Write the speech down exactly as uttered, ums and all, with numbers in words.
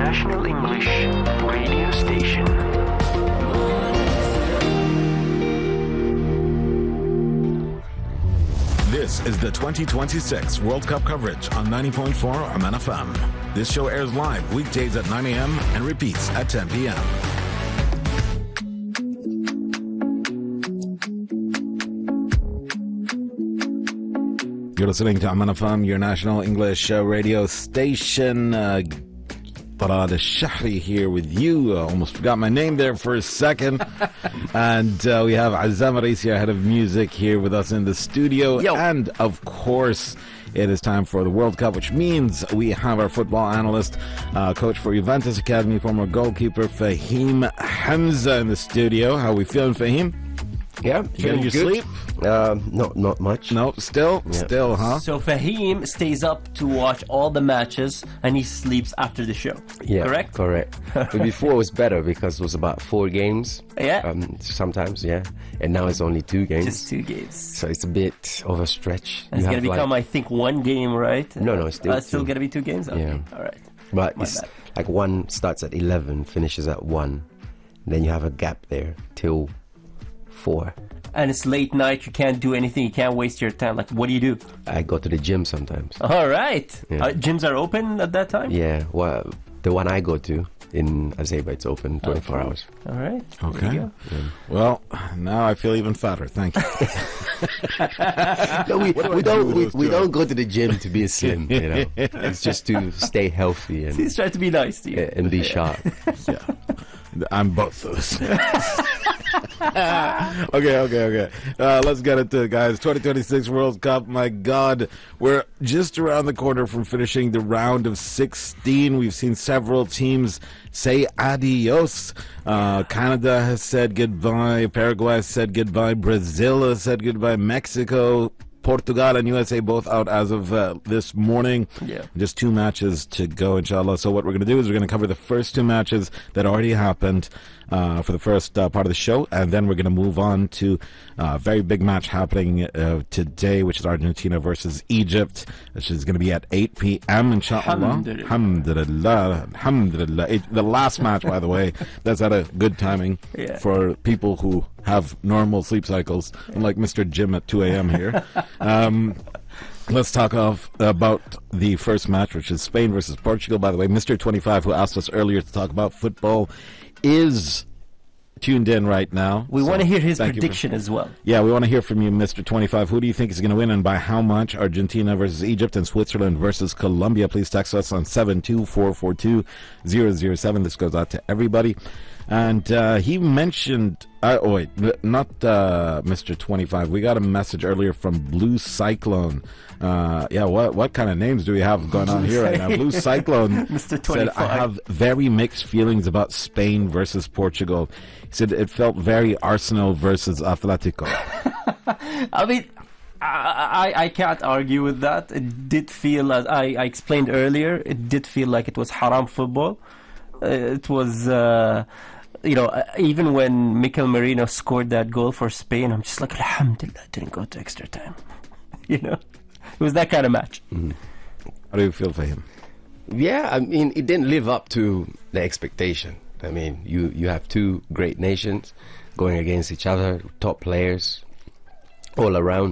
National English Radio Station. This is the twenty twenty-six World Cup coverage on ninety point four Oman F M. This show airs live weekdays at nine a.m. and repeats at ten p.m. You're listening to Oman F M, your national English uh, radio station. Uh, Farad al-Shahri here with you. I almost forgot my name there for a second. And uh, we have Azzam Raisi, our head of music, here with us in the studio. Yo. And, of course, it is time for the World Cup, which means we have our football analyst, uh, coach for Juventus Academy, former goalkeeper Fahim Hamza in the studio. How are we feeling, Fahim? Yeah, You getting your good. sleep? Uh, not not much. No, still? Yeah. Still, huh? So Fahim stays up to watch all the matches and he sleeps after the show. Yeah, Correct? Correct. But before it was better because it was about four games. Yeah. Um, sometimes, yeah. And now it's only two games. Just two games. So it's a bit of a stretch. It's You going to have, become, like, I think, one game, right? No, no, it's still uh, still two. going to be two games? Okay. Yeah. All right. But My it's bad. like one starts at eleven, finishes at one. Then you have a gap there till four. And it's late night. You can't do anything. You can't waste your time. Like, what do you do? I go to the gym sometimes. All right. Yeah. Uh, gyms are open at that time? Yeah, well, the one I go to in Azeba, it's open twenty-four hours. All right. Okay. There you go. Well, now I feel even fatter. Thank you. No, we, do I we do don't with we, those we two? don't go to the gym to be slim, you know. It's just to stay healthy and He's trying to be nice to you. and be sharp. Yeah. I'm both those. okay, okay, okay. Uh, let's get into it, guys. twenty twenty-six World Cup. My God, we're just around the corner from finishing the round of sixteen. We've seen several teams say adios. Uh, Canada has said goodbye. Paraguay has said goodbye. Brazil has said goodbye. Mexico, Portugal and U S A both out as of uh, this morning. Yeah. Just two matches to go, inshallah. So what we're going to do is we're going to cover the first two matches that already happened uh, for the first uh, part of the show, and then we're going to move on to a very big match happening uh, today, which is Argentina versus Egypt, which is going to be at eight p.m. inshallah. Alhamdulillah. Alhamdulillah. Alhamdulillah. It, the last match, by the way, that's at a good timing Yeah. for people who have normal sleep cycles, unlike Mister Jim at two a.m. here. Um, let's talk of, about the first match, which is Spain versus Portugal. By the way, Mister twenty-five, who asked us earlier to talk about football, is tuned in right now. We So want to hear his thank you for- prediction as well. yeah, we want to hear from you, Mister twenty-five. Who do you think is going to win and by how much? Argentina versus Egypt and Switzerland versus Colombia. Please text us on seven two four four two zero zero seven. This goes out to everybody. And uh, he mentioned, uh, oh wait, n- not uh, Mister twenty-five. We got a message earlier from Blue Cyclone. Uh, yeah, what what kind of names do we have going on here right now? Blue Cyclone Mister said, twenty-five. I have very mixed feelings about Spain versus Portugal. He said it felt very Arsenal versus Atletico. I mean, I, I I can't argue with that. It did feel, as I, I explained earlier, it did feel like it was haram football. Uh, it was, uh, you know, uh, even when Mikel Merino scored that goal for Spain, I'm just like, alhamdulillah, it didn't go to extra time. You know, it was that kind of match. How do you feel for him? Yeah, I mean, it didn't live up to the expectation. I mean, you, you have two great nations going against each other, top players all around.